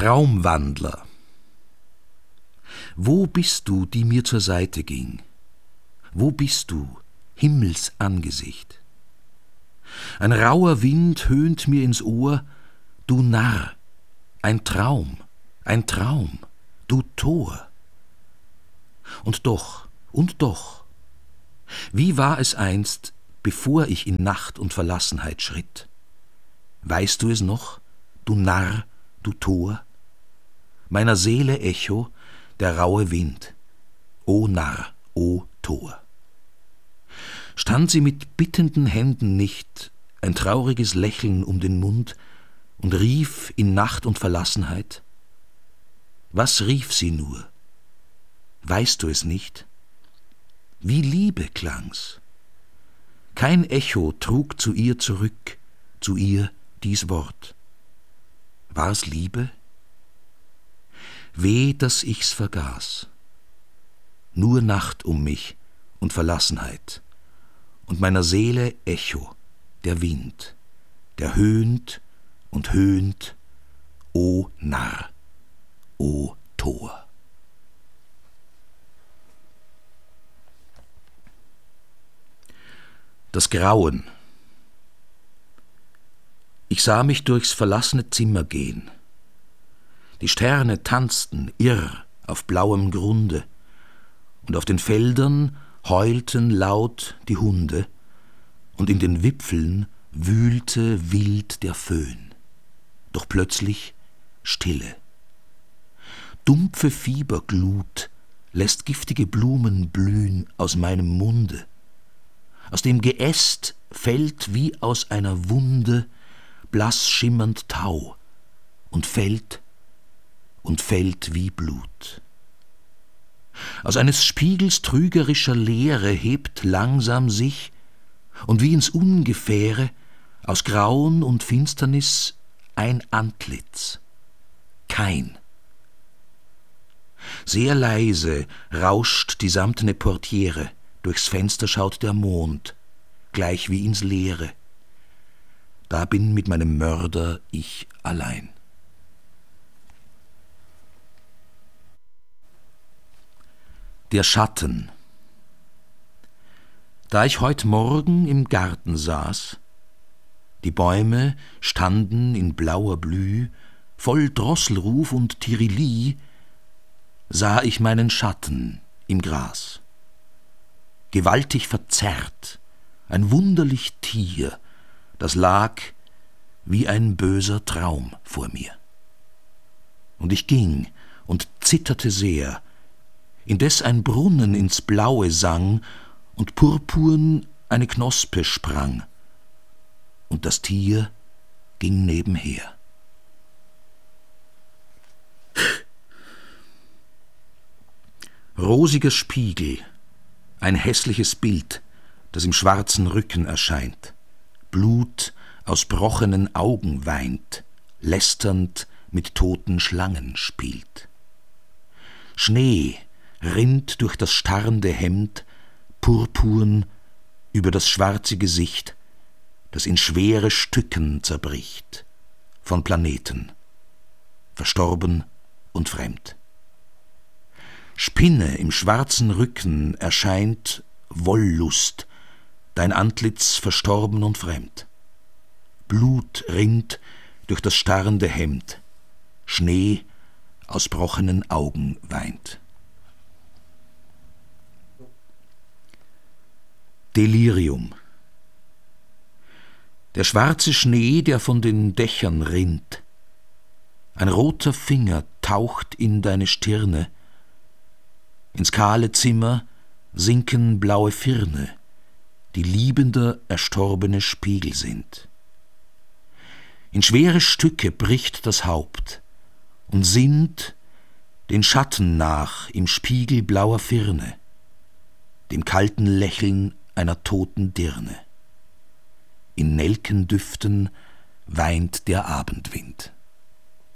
Traumwandler. Wo bist du, die mir zur Seite ging? Wo bist du, Himmelsangesicht? Ein rauer Wind höhnt mir ins Ohr, du Narr, ein Traum, du Tor. Und doch, wie war es einst, bevor ich in Nacht und Verlassenheit schritt? Weißt du es noch, du Narr, du Tor? Meiner Seele Echo, der raue Wind, o Narr, o Tor. Stand sie mit bittenden Händen nicht, ein trauriges Lächeln um den Mund, und rief in Nacht und Verlassenheit? Was rief sie nur? Weißt du es nicht? Wie Liebe klang's. Kein Echo trug zu ihr zurück, zu ihr dies Wort. War's Liebe? Weh, dass ich's vergaß. Nur Nacht um mich und Verlassenheit, und meiner Seele Echo, der Wind, der höhnt und höhnt, o Narr, o Tor. Das Grauen. Ich sah mich durchs verlassene Zimmer gehen. Die Sterne tanzten irr auf blauem Grunde, und auf den Feldern heulten laut die Hunde, und in den Wipfeln wühlte wild der Föhn. Doch plötzlich Stille. Dumpfe Fieberglut lässt giftige Blumen blühen aus meinem Munde. Aus dem Geäst fällt wie aus einer Wunde blass schimmernd Tau und fällt wie Blut. Aus eines Spiegels trügerischer Leere hebt langsam sich, und wie ins Ungefähre, aus Grauen und Finsternis ein Antlitz, kein. Sehr leise rauscht die samtene Portiere, durchs Fenster schaut der Mond, gleich wie ins Leere. Da bin mit meinem Mörder ich allein. Der Schatten. Da ich heut Morgen im Garten saß, die Bäume standen in blauer Blüh, voll Drosselruf und Tirili, sah ich meinen Schatten im Gras. Gewaltig verzerrt, ein wunderlich Tier, das lag wie ein böser Traum vor mir. Und ich ging und zitterte sehr, indes ein Brunnen ins Blaue sang und purpurn eine Knospe sprang, und das Tier ging nebenher. Rosiger Spiegel, ein hässliches Bild, das im schwarzen Rücken erscheint, Blut aus brochenen Augen weint, lästernd mit toten Schlangen spielt. Schnee rinnt durch das starrende Hemd, purpurn über das schwarze Gesicht, das in schwere Stücken zerbricht, von Planeten, verstorben und fremd. Spinne im schwarzen Rücken erscheint Wollust, dein Antlitz verstorben und fremd. Blut rinnt durch das starrende Hemd, Schnee aus brochenen Augen weint. Delirium. Der schwarze Schnee, der von den Dächern rinnt. Ein roter Finger taucht in deine Stirne. Ins kahle Zimmer sinken blaue Firne, die liebender erstorbene Spiegel sind. In schwere Stücke bricht das Haupt und sinnt den Schatten nach im Spiegel blauer Firne, dem kalten Lächeln einer toten Dirne. In Nelkendüften weint der Abendwind.